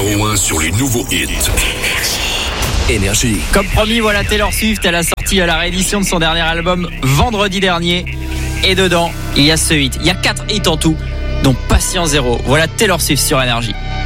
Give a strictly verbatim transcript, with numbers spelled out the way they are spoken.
numéro un sur les nouveaux hits. Énergie. Comme promis, voilà Taylor Swift, elle a sorti la réédition de son dernier album vendredi dernier. Et dedans, il y a ce hit. Il y a quatre hits en tout, dont Patient Zéro. Voilà Taylor Swift sur Énergie.